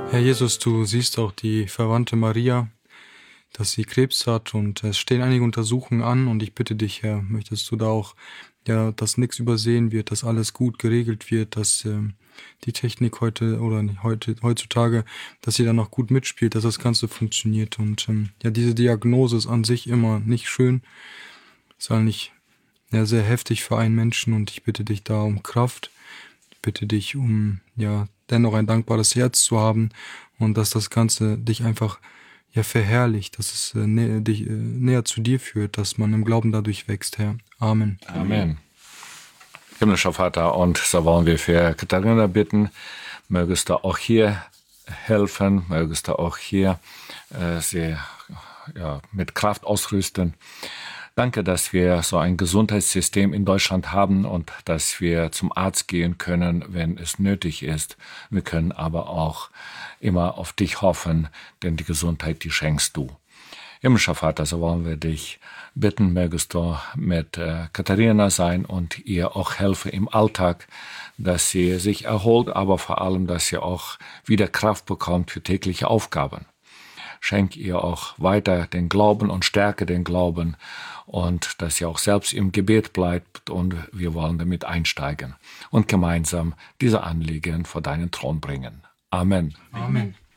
Herr Jesus, du siehst auch die Verwandte Maria, dass sie Krebs hat und es stehen einige Untersuchungen an und ich bitte dich, Herr, möchtest du da auch, ja, dass nichts übersehen wird, dass alles gut geregelt wird, dass die Technik heute oder nicht heutzutage, dass sie dann noch gut mitspielt, dass das Ganze funktioniert und ja, diese Diagnose ist an sich immer nicht schön, ist eigentlich ja, sehr heftig für einen Menschen und ich bitte dich da um Kraft, ich bitte dich um, ja, dennoch ein dankbares Herz zu haben und dass das Ganze dich einfach ja verherrlicht, dass es dich näher zu dir führt, dass man im Glauben dadurch wächst, Herr. Amen. Amen. Himmlischer Vater, und so wollen wir für Katharina bitten, mögest du auch hier helfen, mögest du auch hier sie mit Kraft ausrüsten. Danke, dass wir so ein Gesundheitssystem in Deutschland haben und dass wir zum Arzt gehen können, wenn es nötig ist. Wir können aber auch immer auf dich hoffen, denn die Gesundheit, die schenkst du. Himmlischer Vater, so wollen wir dich bitten, mögest du mit Katharina sein und ihr auch helfen im Alltag, dass sie sich erholt, aber vor allem, dass sie auch wieder Kraft bekommt für tägliche Aufgaben. Schenk ihr auch weiter den Glauben und stärke den Glauben und dass sie auch selbst im Gebet bleibt und wir wollen damit einsteigen und gemeinsam diese Anliegen vor deinen Thron bringen. Amen. Amen.